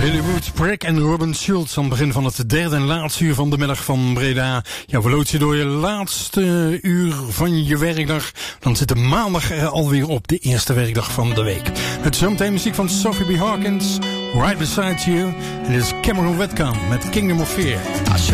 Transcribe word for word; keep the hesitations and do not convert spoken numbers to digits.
Lily Wood, Prick en Robin Schulz aan het begin van het derde en laatste uur van de middag van Breda. Ja, we loodsen door je laatste uur van je werkdag. Dan zit de maandag er alweer op, de eerste werkdag van de week. Het zometeen muziek van Sophie B. Hawkins, Right Beside You. En dit is Cameron Wetcomb met Kingdom of Fear.